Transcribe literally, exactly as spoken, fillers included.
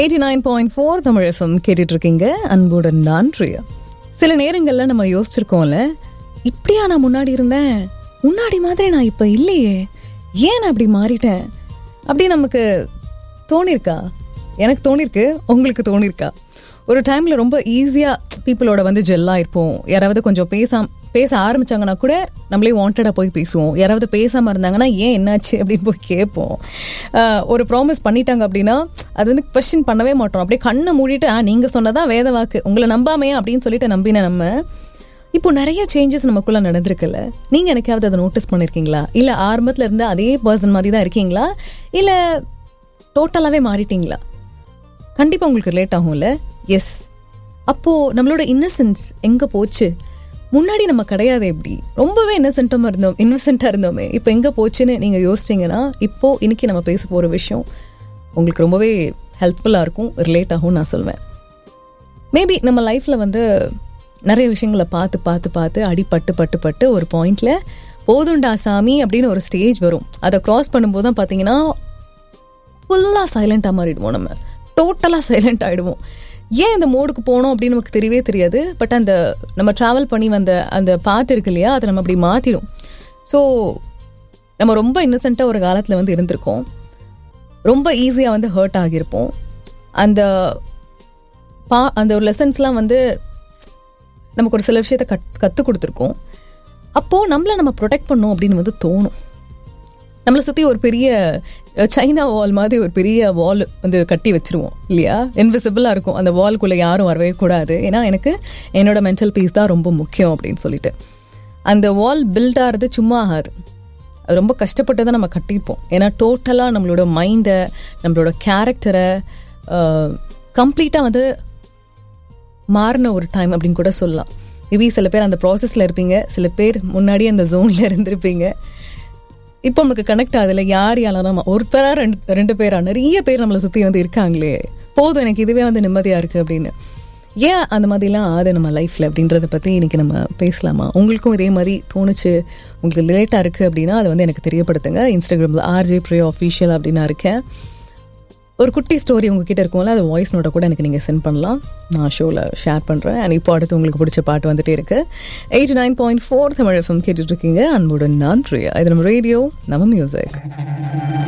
Eighty nine point four Tamil FM கேட்டுட்டு இருக்கீங்க. அன்புடன் நான் பிரியா. சில நேரங்களில் நம்ம யோசிச்சிருக்கோம்ல, இப்படியா நான் முன்னாடி இருந்தேன், முன்னாடி மாதிரி நான் இப்போ இல்லையே, ஏன் நான் இப்படி மாறிட்டேன் அப்படி நமக்கு தோணிருக்கா? எனக்கு தோணிருக்கு, உங்களுக்கு தோணிருக்கா? ஒரு டைமில் ரொம்ப ஈஸியாக பீப்புளோட வந்து ஜெல்லாக இருப்போம். யாராவது கொஞ்சம் பேசாம பேச ஆரம்பித்தாங்கன்னா கூட நம்மளே வாண்டடாக போய் பேசுவோம். யாராவது பேசாமல் இருந்தாங்கன்னா ஏன் என்னாச்சு அப்படின்னு போய் கேட்போம். ஒரு ப்ராமிஸ் பண்ணிட்டாங்க அப்படின்னா அது வந்து கொஸ்டின் பண்ணவே மாட்டோம். அப்படியே கண்ணை மூடிட்டு ஆ நீங்கள் சொன்னதான் வேத வாக்கு, உங்களை நம்பாமையா அப்படின்னு சொல்லிட்டு நம்பின நம்ம இப்போ நிறைய சேஞ்சஸ் நமக்குள்ளே நடந்திருக்குல்ல. நீங்கள் எனக்காவது அதை நோட்டீஸ் பண்ணியிருக்கீங்களா? இல்லை ஆரம்பத்தில் இருந்த அதே பர்சன் மாதிரி தான் இருக்கீங்களா, இல்லை டோட்டலாகவே மாறிட்டீங்களா? கண்டிப்பாக உங்களுக்கு ரிலேட் ஆகும்ல. எஸ், அப்போது நம்மளோட இன்னசென்ஸ் எங்கே போச்சு? முன்னாடி நம்ம கிடையாது, எப்படி ரொம்பவே இன்னசென்ட்டாக இருந்தோம் இன்னசென்ட்டாக இருந்தோமே, இப்போ எங்கே போச்சுன்னு நீங்கள் யோசிச்சிங்கன்னா இப்போது இன்றைக்கி நம்ம பேச போகிற விஷயம் உங்களுக்கு ரொம்பவே ஹெல்ப்ஃபுல்லாக இருக்கும், ரிலேட் ஆகும்னு நான் சொல்வேன். மேபி நம்ம லைஃப்பில் வந்து நிறைய விஷயங்களை பார்த்து பார்த்து பார்த்து அடிப்பட்டு பட்டு பட்டு ஒரு பாயிண்டில் போதுண்டா சாமி அப்படின்னு ஒரு ஸ்டேஜ் வரும். அதை க்ராஸ் பண்ணும்போது தான் பார்த்தீங்கன்னா ஃபுல்லாக சைலண்ட்டாக மாறிடுவோம், நம்ம டோட்டலாக சைலண்ட் ஆகிடுவோம். ஏன் இந்த மோடுக்கு போனோம் அப்படின்னு நமக்கு தெரியவே தெரியாது. பட் அந்த நம்ம ட்ராவல் பண்ணி வந்த அந்த பாத்து இருக்கு இல்லையா, அதை நம்ம அப்படி மாற்றிடும். ஸோ நம்ம ரொம்ப இன்னசென்ட்டாக ஒரு காலத்தில் வந்து இருந்திருக்கோம், ரொம்ப ஈஸியாக வந்து ஹர்ட் ஆகியிருப்போம். அந்த பா அந்த ஒரு லெசன்ஸ்லாம் வந்து நமக்கு ஒரு சில விஷயத்தை கத் கற்றுக் கொடுத்துருக்கோம். அப்போது நம்மளை நம்ம ப்ரொடெக்ட் பண்ணோம் அப்படின்னு வந்து தோணும். நம்மளை சுற்றி ஒரு பெரிய சைனா வால் மாதிரி ஒரு பெரிய வால் வந்து கட்டி வச்சுருவோம் இல்லையா, இன்விசிபிளாக இருக்கும். அந்த வால்குள்ளே யாரும் வரவே கூடாது, ஏன்னா எனக்கு என்னோட மென்டல் பீஸ் தான் ரொம்ப முக்கியம் அப்படின்னு சொல்லிட்டு. அந்த வால் பில்ட் ஆகிறது சும்மா ஆகாது, அது ரொம்ப கஷ்டப்பட்டு தான் நம்ம கட்டியிருப்போம். ஏன்னா டோட்டலாக நம்மளோட மைண்டை, நம்மளோட கேரக்டரை கம்ப்ளீட்டாக வந்து மாறின ஒரு டைம் அப்படின்னு கூட சொல்லலாம். மேபி சில பேர் அந்த ப்ராசஸில் இருப்பீங்க, சில பேர் முன்னாடியே அந்த ஜோனில் இருந்திருப்பீங்க. இப்போ நமக்கு கனெக்ட் ஆகுதுல, யார் யாரும் ஒருத்தரா ரெண்டு ரெண்டு பேரா நிறைய பேர் நம்மளை சுற்றி வந்து இருக்காங்களே, போதும் எனக்கு இதுவே வந்து நிம்மதியாக இருக்குது அப்படின்னு. ஏன் அந்த மாதிரிலாம் ஆகுது நம்ம லைஃப்பில் அப்படின்றத பற்றி இன்றைக்கி நம்ம பேசலாமா? உங்களுக்கும் இதே மாதிரி தோணுச்சு, உங்களுக்கு ரிலேட்டாக இருக்குது அப்படின்னா அதை வந்து எனக்கு தெரியப்படுத்துங்க. இன்ஸ்டாகிராமில் ஆர்ஜே பிரியா ஆஃபீஷியல் அப்படின்னு நான் இருக்கேன். ஒரு குட்டி ஸ்டோரி உங்ககிட்ட இருக்கும்ல, அது வாய்ஸ் நோட்டை கூட எனக்கு நீங்கள் சென்ட் பண்ணலாம், நான் ஷோவில் ஷேர் பண்ணுறேன். அண்ட் இப்போ அடுத்து உங்களுக்கு பிடிச்ச பாட்டு வந்துகிட்டே இருக்குது. Eighty nine point four Tamil FM கேட்டுட்ருக்கீங்க. அன்புடன் நான் பிரியா. இது நம்ம ரேடியோ, நம்ம மியூசிக்.